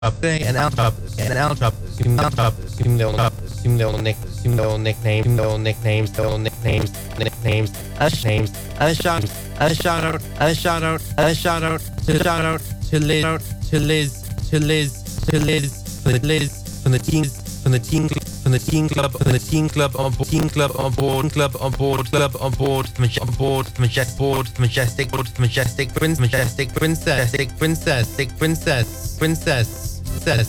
an out up, little nicknames, a shout out to Liz from the team club on board, majestic princess.